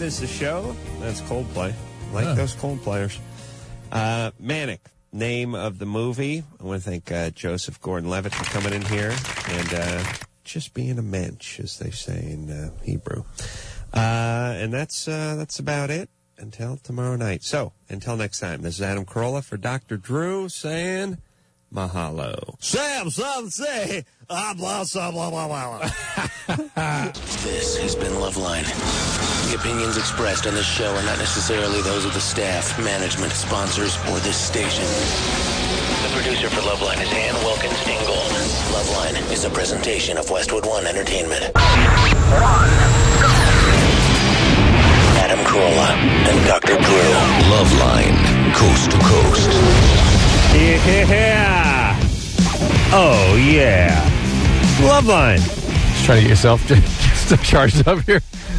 is the show. That's Coldplay. Like those Coldplayers. Manic, name of the movie. I want to thank Joseph Gordon-Levitt for coming in here and just being a mensch, as they say in Hebrew. And that's about it until tomorrow night. So, until next time, this is Adam Carolla for Dr. Drew saying mahalo. Sam, some say, blah, blah, blah, blah, blah. This has been Loveline. The opinions expressed on this show are not necessarily those of the staff, management, sponsors, or this station. The producer for Loveline is Ann Wilkins Ingold. Loveline is a presentation of Westwood One Entertainment. Adam Carolla and Dr. Drew. Loveline, coast to coast. Yeah. Oh, yeah. Loveline. Just trying to get yourself charged up here.